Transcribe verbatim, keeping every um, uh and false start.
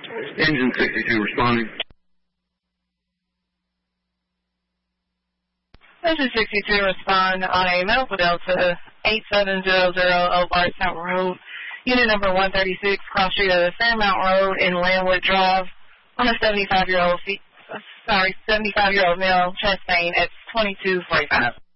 Engine sixty-two responding. Engine sixty-two respond on a medical Delta eight seven zero zero Old Bardstown Road, unit number one thirty-six, cross street of the Fairmount Road in Landwood Drive, on a seventy-five-year-old, sorry, seventy-five-year-old male, chest pain at twenty-two forty-five.